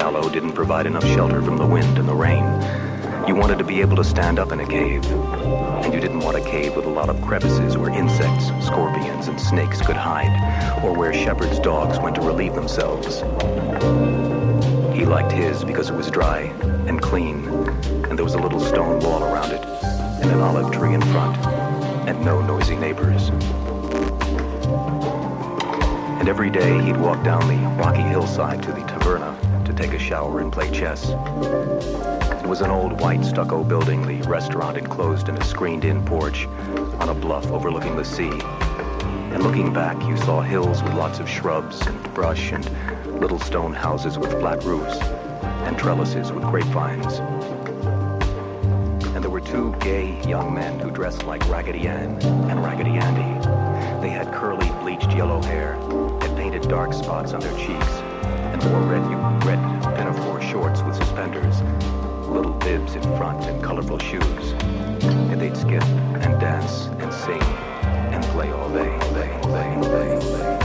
shallow didn't provide enough shelter from the wind and the rain. You wanted to be able to stand up in a cave. And you didn't want a cave with a lot of crevices where insects, scorpions, and snakes could hide, or where shepherds' dogs went to relieve themselves. He liked his because it was dry and clean, and there was a little stone wall around it, and an olive tree in front, and no noisy neighbors. And every day he'd walk down the rocky hillside to the taverna to take a shower and play chess. It was an old white stucco building, the restaurant enclosed in a screened-in porch on a bluff overlooking the sea. And looking back, you saw hills with lots of shrubs and brush and little stone houses with flat roofs and trellises with grapevines. And there were two gay young men who dressed like Raggedy Ann and Raggedy Andy. They had curly, bleached yellow hair and painted dark spots on their cheeks and wore red pinafore shorts with suspenders, little bibs in front and colorful shoes. And they'd skip and dance and sing and play all day.